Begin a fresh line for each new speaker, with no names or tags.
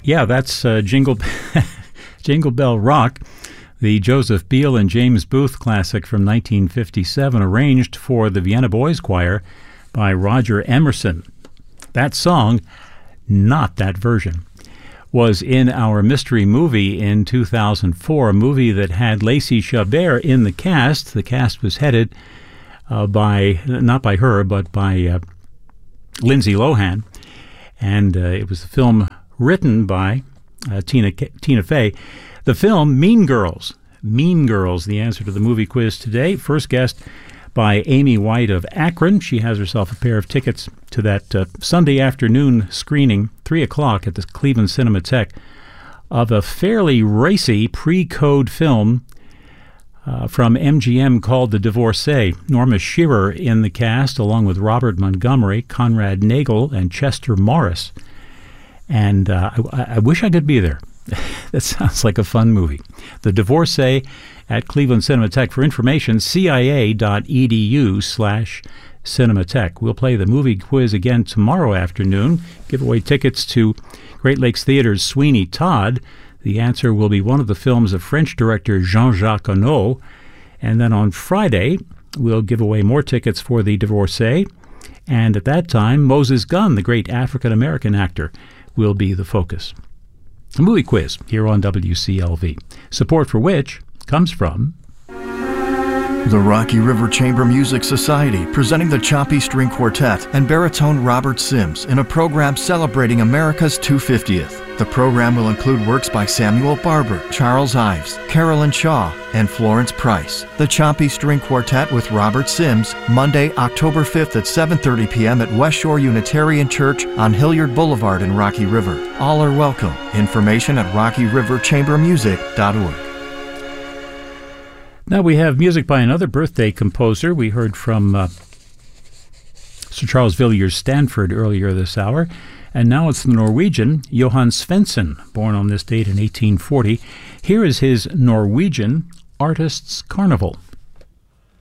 Yeah, that's Jingle Jingle Bell Rock, the Joseph Beal and James Booth classic from 1957, arranged for the Vienna Boys Choir by Roger Emerson. That song, not that version, was in our mystery movie in 2004, a movie that had Lacey Chabert in the cast. The cast was headed not by her, but by Lindsay Lohan. And it was a film written by Tina Fey. The film Mean Girls. Mean Girls, the answer to the movie quiz today. First guest by Amy White of Akron. She has herself a pair of tickets to that Sunday afternoon screening, 3 o'clock at the Cleveland Cinematheque, of a fairly racy pre-code film from MGM called The Divorcee. Norma Shearer in the cast, along with Robert Montgomery, Conrad Nagel, and Chester Morris. And I wish I could be there. That sounds like a fun movie. The Divorcee at Cleveland Cinematheque. For information, cia.edu/Cinematheque. We'll play the movie quiz again tomorrow afternoon. Give away tickets to Great Lakes Theater's Sweeney Todd. The answer will be one of the films of French director Jean-Jacques Annaud. And then on Friday, we'll give away more tickets for The Divorcee. And at that time, Moses Gunn, the great African-American actor, will be the focus. A movie quiz here on WCLV, support for which comes from
the Rocky River Chamber Music Society, presenting the Choppy String Quartet and baritone Robert Sims in a program celebrating America's 250th. The program will include works by Samuel Barber, Charles Ives, Carolyn Shaw, and Florence Price. The Choppy String Quartet with Robert Sims, Monday, October 5th at 7:30 p.m. at West Shore Unitarian Church on Hilliard Boulevard in Rocky River. All are welcome. Information at rockyriverchambermusic.org.
Now we have music by another birthday composer. We heard from Sir Charles Villiers Stanford earlier this hour. And now it's the Norwegian Johan Svensson, born on this date in 1840. Here is his Norwegian Artists' Carnival.